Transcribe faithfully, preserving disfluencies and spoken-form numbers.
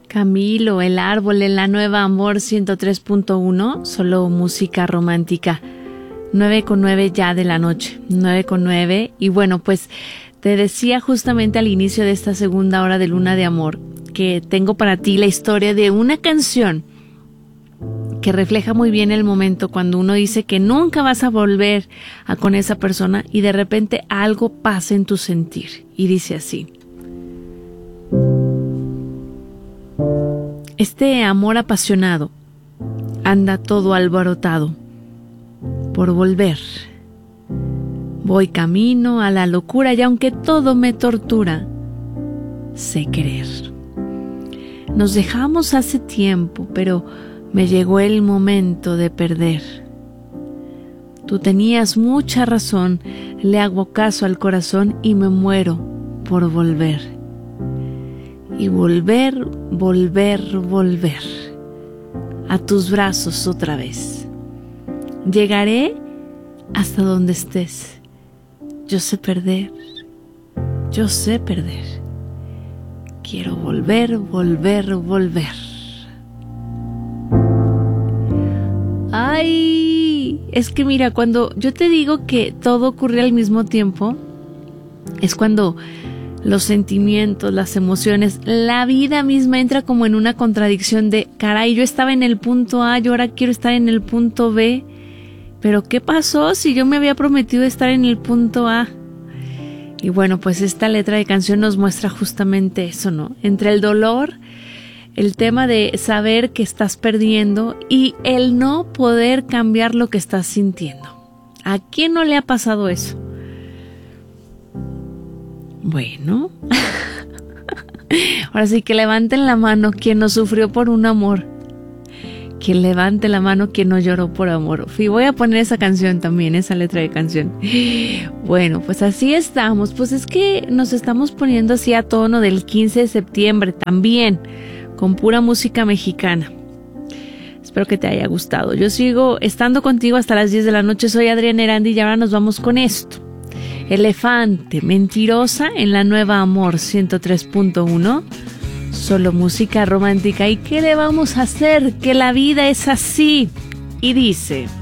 Camilo, El Árbol en la Nueva Amor ciento tres punto uno, solo música romántica. nueve con nueve ya de la noche, nueve con nueve. Y bueno, pues te decía justamente al inicio de esta segunda hora de Luna de Amor que tengo para ti la historia de una canción que refleja muy bien el momento cuando uno dice que nunca vas a volver a con esa persona y de repente algo pasa en tu sentir. Y dice así: este amor apasionado anda todo alborotado por volver. Voy camino a la locura y aunque todo me tortura, sé querer. Nos dejamos hace tiempo, pero me llegó el momento de perder. Tú tenías mucha razón, le hago caso al corazón y me muero por volver. Y volver, volver, volver a tus brazos otra vez. Llegaré hasta donde estés. Yo sé perder, yo sé perder. Quiero volver, volver, volver. Ay, es que mira, cuando yo te digo que todo ocurre al mismo tiempo, es cuando los sentimientos, las emociones, la vida misma entra como en una contradicción de, caray, yo estaba en el punto A, yo ahora quiero estar en el punto B, pero ¿qué pasó si yo me había prometido estar en el punto A? Y bueno, pues esta letra de canción nos muestra justamente eso, ¿no? Entre el dolor, el tema de saber que estás perdiendo y el no poder cambiar lo que estás sintiendo. ¿A quién no le ha pasado eso? Bueno, ahora sí que levanten la mano quien no sufrió por un amor, que levante la mano quien no lloró por amor. Y voy a poner esa canción también, esa letra de canción. Bueno, pues así estamos, pues es que nos estamos poniendo así a tono del quince de septiembre también, con pura música mexicana. Espero que te haya gustado. Yo sigo estando contigo hasta las diez de la noche, soy Adriana Erandi y ahora nos vamos con esto. Elefante, Mentirosa en la Nueva Amor ciento tres punto uno, solo música romántica. ¿Y qué le vamos a hacer? Que la vida es así. Y dice: